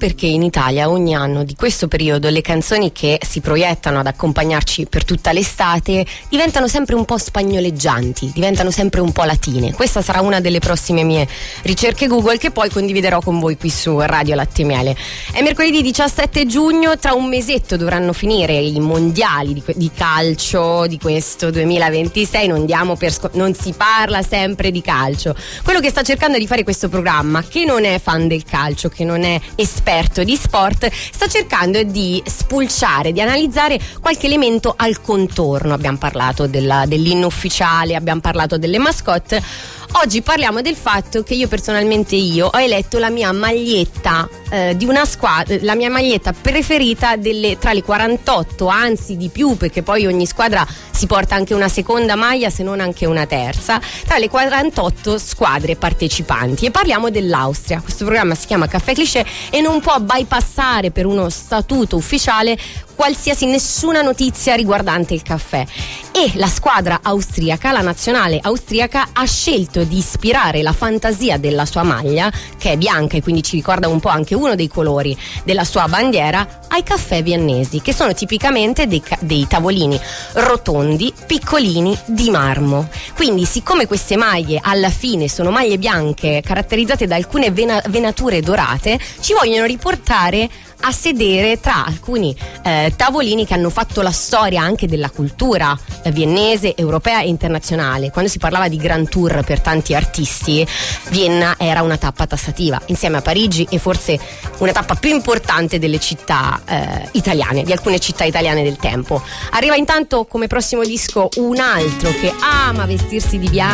perché in Italia ogni anno di questo periodo le canzoni che si proiettano ad accompagnarci per tutta l'estate diventano sempre un po' spagnoleggianti, diventano sempre un po' latine. Questa sarà una delle prossime mie ricerche Google, che poi condividerò con voi qui su Radio Latte e Miele. È mercoledì 17 giugno, tra un mesetto dovranno finire i mondiali di calcio di questo 2026. Non si parla sempre di calcio. Quello che sta cercando di fare questo programma, che non è fan del calcio, che non è esperto di sport, sta cercando di spulciare, di analizzare qualche elemento al contorno. Abbiamo parlato dell'inno ufficiale, abbiamo parlato delle mascotte. Oggi parliamo del fatto che io personalmente ho eletto la mia maglietta di una squadra, la mia maglietta preferita tra le 48, anzi di più, perché poi ogni squadra si porta anche una seconda maglia, se non anche una terza, tra le 48 squadre partecipanti. E parliamo dell'Austria. Questo programma si chiama Caffè Cliché e non può bypassare per uno statuto ufficiale nessuna notizia riguardante il caffè. E la squadra austriaca, la nazionale austriaca, ha scelto di ispirare la fantasia della sua maglia, che è bianca e quindi ci ricorda un po' anche uno dei colori della sua bandiera, ai caffè viennesi, che sono tipicamente dei tavolini rotondi, piccolini, di marmo. Quindi, siccome queste maglie alla fine sono maglie bianche caratterizzate da alcune venature dorate, ci vogliono riportare a sedere tra alcuni tavolini che hanno fatto la storia anche della cultura viennese, europea e internazionale. Quando si parlava di Grand Tour per tanti artisti, Vienna era una tappa tassativa, insieme a Parigi, e forse una tappa più importante delle città italiane, di alcune città italiane del tempo. Arriva intanto come prossimo disco un altro che ama vestirsi di bianco